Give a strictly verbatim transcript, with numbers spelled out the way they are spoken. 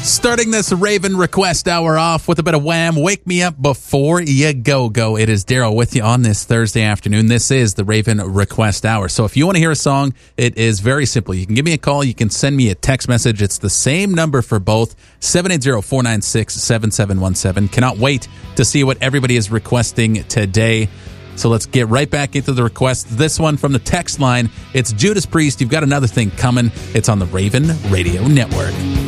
Starting this Raven Request Hour off with a bit of Wham! Wake Me Up Before You Go Go. It is Daryl with you on this Thursday afternoon. This is the Raven Request Hour. So if you want to hear a song, it is very simple. You can give me a call. You can send me a text message. It's the same number for both, seven eight zero, four nine six, seven seven one seven. Cannot wait to see what everybody is requesting today. So let's get right back into the request. This one from the text line. It's Judas Priest. You've got another thing coming. It's on the Raven Radio Network.